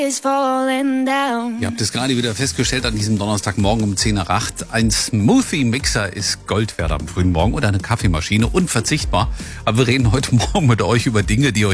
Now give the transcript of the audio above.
Ihr habt es gerade wieder festgestellt an diesem Donnerstagmorgen um 10 nach 8. Ein Smoothie-Mixer ist Gold wert am frühen Morgen oder eine Kaffeemaschine, unverzichtbar. Aber wir reden heute Morgen mit euch über Dinge, die euch